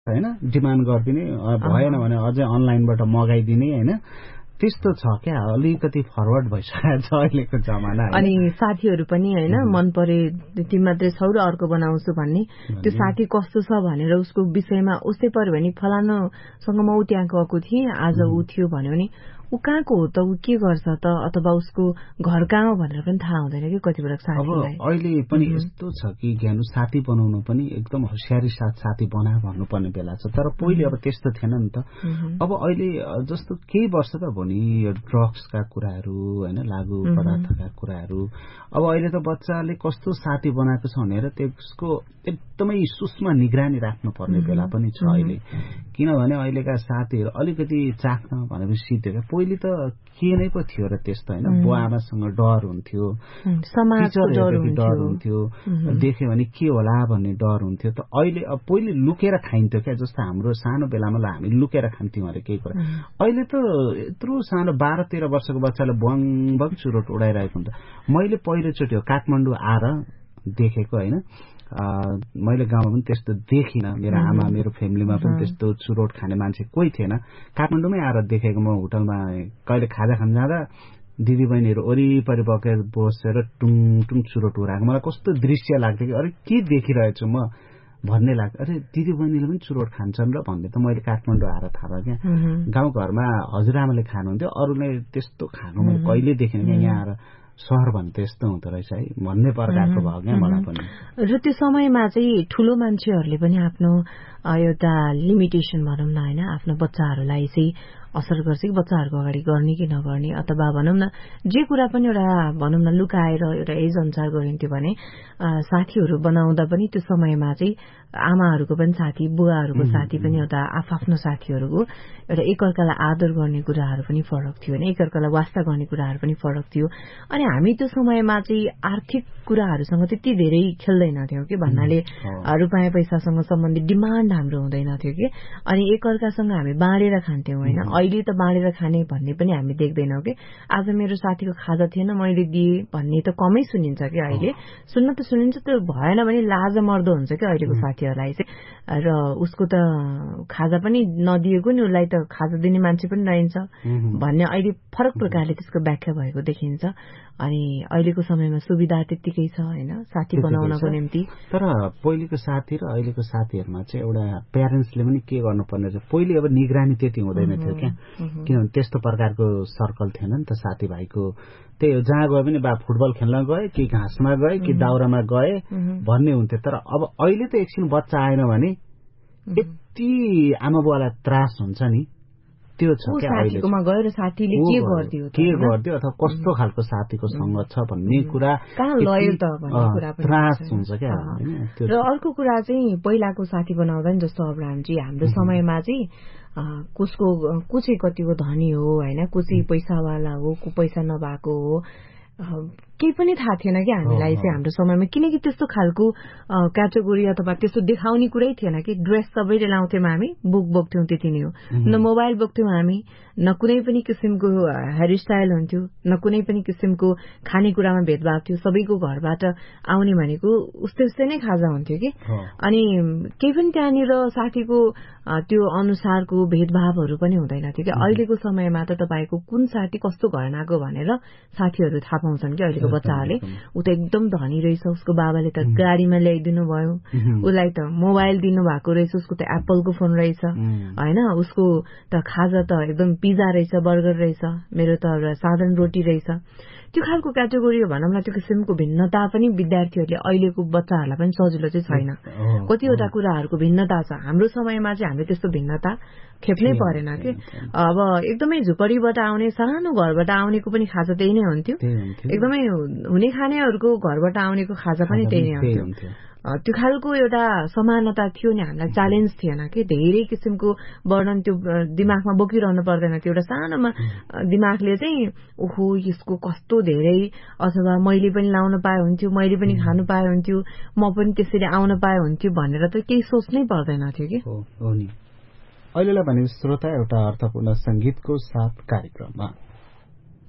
हैन डिमान्ड गर्दिने भएन भने अझै अनलाइनबाट मगाइदिने हैन त्यस्तो छ क्या अलिकति फरवर्ड भइसकेको छ अहिलेको जमाना अनि साथीहरू पनि हैन मन परे तिमी मात्रै छौ र अर्को बनाउँछु भन्ने त्यो साथी कस्तो छ भनेर उसको विषयमा उस्तै पर्यो भने फलानुसँग म उ त्यहाँ गएको थिएँ आज उ थियो भन्यो भने उ कहाँको हो त उ के गर्छ त अथवा उसको घर कहाँ हो भनेर पनि थाहा हुँदैन कि कति बेला साथीलाई अब अहिले पनि यस्तो छ कि ज्ञानु साथी बनाउनु पनि एकदम होशियारी साथ साथी बना भन्नुपर्ने बेला छ तर पहिले अब त्यस्तो थिएन नि त अब अहिले जस्तो केही वर्ष त भोलि यो ड्रग्सका कुराहरू हैन लागु पदार्थका कुराहरू अब अहिले त बच्चाले कस्तो साथी बनाएको छ भनेर त्यसको एकदमै सूक्ष्म निगरानी राख्नुपर्ने बेला पनि छ अहिले किनभने अहिलेका साथीहरू अलिकति चाख्न भनेपछि सिद्धेका पहिले त के नै पो थियो र त्यस्तो हैन बुवा आमासँग डर हुन्थ्यो समाजको डर हुन्थ्यो देख्यो भने के होला भन्ने डर हुन्थ्यो त अहिले अब पहिले लुकेर खाइन्थ्यो क्या जस्तो हाम्रो सानो बेलामा हामी लुकेर खान्थ्यौं अरे केही कुरा अहिले त यत्रो सानो 12-13 वर्षको बच्चाले बङ चुरोट उडाइरहेको हुन्छ मैले पहिलोचोटि हो काठमाडौँ आएर देखेको हैन मैले गाउँमा पनि त्यस्तो देखिन मेरो आमा मेरो फ्यामिलीमा पनि त्यस्तो चुरोट खाने मान्छे कोही थिएन काठमाडौँमै आएर देखेको म होटलमा कहिले खाजा खान जाँदा दिदी बहिनीहरू वरिपरि बकेर बसेर टुङ टुङ चुरोट उडाएको मलाई कस्तो दृश्य लाग्थ्यो कि अरे के देखिरहेछु म भन्ने लाग्छ अरे दिदी बहिनीले पनि चुरोट खान्छन् र भन्ने त मैले काठमाडौँ आएर थाहा भयो क्या गाउँघरमा हजुरआमाले खानुहुन्थ्यो अरूले त्यस्तो खानु मैले कहिले देखेन क्या यहाँ आएर सहर भने त्यस्तो हुँदो रहेछ है भन्ने प्रकारको भयो क्या मलाई पनि र त्यो समयमा चाहिँ ठूलो मान्छेहरूले पनि आफ्नो एउटा लिमिटेसन भनौँ न हैन आफ्नो बच्चाहरूलाई चाहिँ असर गर्छ कि बच्चाहरूको अगाडि गर्ने कि नगर्ने अथवा भनौँ न जे कुरा पनि एउटा भनौँ न लुकाएर एउटा एज अनुसार गरिन्थ्यो भने साथीहरू बनाउँदा पनि त्यो समयमा चाहिँ आमाहरूको पनि साथी बुवाहरूको साथी पनि एउटा आफ्नो साथीहरूको एउटा एकअर्कालाई आदर गर्ने कुराहरू पनि फरक थियो होइन एकअर्कालाई वास्ता गर्ने कुराहरू पनि फरक थियो अनि हामी त्यो समयमा चाहिँ आर्थिक कुराहरूसँग त्यति धेरै खेल्दैनथ्यौँ कि भन्नाले रुपैयाँ पैसासँग सम्बन्धित डिमान्ड हाम्रो हुँदैन थियो कि अनि एकअर्कासँग हामी बाँडेर खान्थ्यौँ होइन अहिले त बाँडेर खाने भन्ने पनि हामी देख्दैनौँ कि आज मेरो साथीको खाजा थिएन मैले दिएँ भन्ने त कमै सुनिन्छ कि अहिले सुन्न त सुनिन्छ त्यो भएन भने लाजा मर्दो हुन्छ कि अहिलेको साथीहरूलाई चाहिँ र उसको त खाजा पनि नदिएको नि उसलाई त खाजा दिने मान्छे पनि रहन्छ भन्ने अहिले फरक प्रकारले त्यसको व्याख्या भएको देखिन्छ अनि अहिलेको समयमा सुविधा त्यतिकै छ हैन साथी बनाउनको निम्ति तर पहिलेको साथी र अहिलेको साथीहरुमा चाहिँ एउटा प्यारेन्ट्सले पनि के गर्नुपर्ने छ पहिले अब निगरानी त्यति हुँदैन थियो क्या किनभने त्यस्तो प्रकारको सर्कल थिएन नि त साथीभाइको त्यही जहाँ गए पनि बा फुटबल खेल्न गए कि घाँसमा गए कि दाउरामा गए भन्ने हुन्थ्यो तर अब अहिले त एकछिन बच्चा आएन भने यति आमा बुवालाई त्रास हुन्छ नि त्यो छ क्या साथीकोमा गएर साथीले के गर्दियो अथवा कस्तो खालको साथीको संगत छ भन्ने कुरा कहाँ लयो त भन्ने कुरा पनि त्रास हुन्छ क्या र अर्को कुरा चाहिँ पहिलाको साथी बनाउँदा नि जस्तो अब्राहमजी हाम्रो समयमा चाहिँ कसको को चाहिँ कतिको धनी हो हैन को चाहिँ पैसावाला हो को पैसा नभएको हो केही पनि थाहा थिएन कि हामीलाई चाहिँ हाम्रो समयमा किनकि त्यस्तो खालको क्याटेगोरी अथवा त्यस्तो देखाउने कुरै थिएन कि ड्रेस सबैले लाउँथ्यौँ हामी बुक बोक्थ्यौँ त्यति नै हो न मोबाइल बोक्थ्यौँ हामी न कुनै पनि किसिमको हेयर स्टाइल हुन्थ्यो न कुनै पनि किसिमको खानेकुरामा भेदभाव थियो सबैको घरबाट आउने भनेको उस्तै उस्तै नै खाजा हुन्थ्यो कि अनि केही पनि त्यहाँनिर साथीको त्यो अनुसारको भेदभावहरू पनि हुँदैन थियो कि अहिलेको समयमा त तपाईँको कुन साथी कस्तो घरनाको भनेर साथीहरू थाहा पाउँछन् कि अहिलेको बच्चाहरूले ऊ त एकदम धनी रहेछ उसको बाबाले त गाडीमा ल्याइदिनु भयो उसलाई त मोबाइल दिनु भएको रहेछ उसको त एप्पलको फोन रहेछ होइन उसको त खाजा त एकदम पिज्जा रहेछ बर्गर रहेछ मेरो त एउटा साधारण रोटी रहेछ त्यो खालको क्याटेगोरी भनौँ न त्यो किसिमको भिन्नता पनि विद्यार्थीहरूले अहिलेको बच्चाहरूलाई पनि सजिलो चाहिँ छैन कतिवटा कुराहरूको भिन्नता छ हाम्रो समयमा चाहिँ हामीले त्यस्तो भिन्नता खेप्नै परेन कि अब एकदमै झुपडीबाट आउने सानो घरबाट आउनेको पनि खाजा त्यही नै हुन्थ्यो एकदमै हुने खानेहरूको घरबाट आउनेको खाजा पनि त्यही नै हुन्थ्यो त्यो खालको एउटा समानता थियो नि हामीलाई च्यालेन्ज थिएन कि धेरै किसिमको वर्णन त्यो दिमागमा बोकिरहनु पर्दैन थियो एउटा सानोमा दिमागले चाहिँ ओहो यसको कस्तो धेरै अथवा मैले पनि लाउन पाए हुन्थ्यो मैले पनि खानु पाए हुन्थ्यो म पनि त्यसरी आउन पाए हुन्थ्यो भनेर त केही सोच्नै पर्दैन थियो कि अहिलेलाई भने श्रोता एउटा अर्थपूर्ण संगीतको साथ कार्यक्रममा